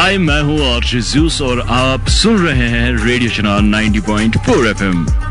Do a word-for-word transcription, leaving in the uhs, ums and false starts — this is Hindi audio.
हाय, मैं हूँ आरजे ज़्यूस और आप सुन रहे हैं radio channel ninety point four FM.